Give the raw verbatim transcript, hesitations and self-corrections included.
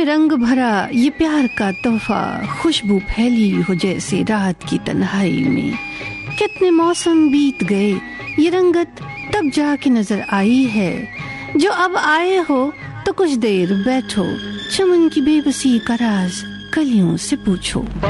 में रंग भरा ये प्यार का तोहफा, खुशबू फैली हो जैसे रात की तन्हाई में। कितने मौसम बीत गए, ये रंगत तब जाके नजर आई है। जो अब आए हो तो कुछ देर बैठो, चमन की बेबसी का राज कलियों से पूछो।